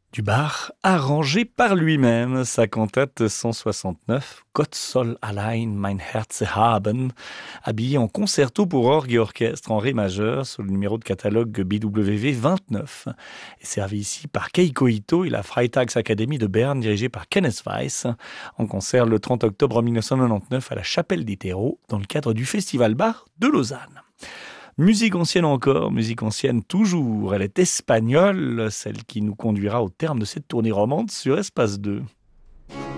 Du Bach, arrangé par lui-même, sa cantate 169, Gott soll allein mein Herze haben, habillée en concerto pour orgue et orchestre en ré majeur sur le numéro de catalogue BWV 29, et servi ici par Keiko Ito et la Freitagsakademie de Berne dirigée par Kenneth Weiss, en concert le 30 octobre 1999 à la Chapelle des Terreaux dans le cadre du Festival Bach de Lausanne. Musique ancienne encore, musique ancienne toujours. Elle est espagnole, celle qui nous conduira au terme de cette tournée romande sur Espace 2.